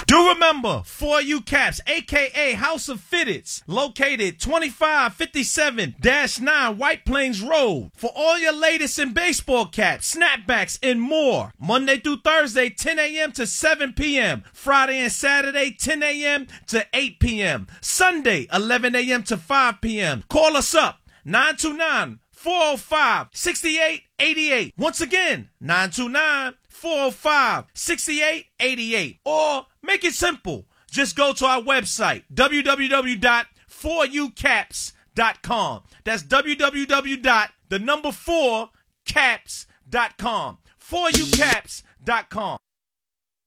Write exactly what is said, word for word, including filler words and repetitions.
Do remember, For You Caps, a k a. House of Fitteds, located twenty-five fifty-seven dash nine White Plains Road, for all your latest in baseball caps, snapbacks, and more. Monday through Thursday, ten a.m. to seven p.m. Friday and Saturday, ten a.m. to eight p.m. Sunday, eleven a.m. to five p.m. Call us up, nine two nine, four oh five, six eight eight eight. Once again, nine two nine, four oh five, six eight eight eight. Or make it simple. Just go to our website, w w w dot for you caps dot com. That's w w w dot the number four caps dot com. for you caps dot com.